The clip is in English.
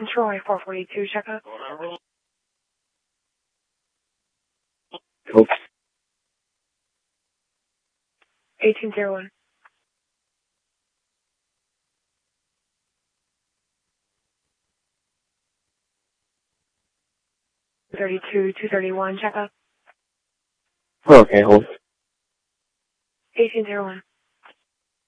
Troy, 442, check up. Oops. 1801. Thirty-two, 231, check up. Okay, hold. 1801.